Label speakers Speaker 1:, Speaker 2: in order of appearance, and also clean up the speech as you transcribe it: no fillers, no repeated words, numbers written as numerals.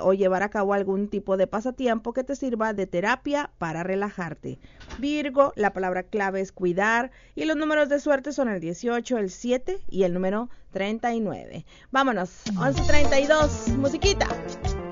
Speaker 1: o llevar a cabo algún tipo de pasatiempo que te sirva de terapia para relajarte. Virgo, la palabra clave es cuidar y los números de suerte son el 18, el 7 y el número 39. Vámonos, 11:32, musiquita.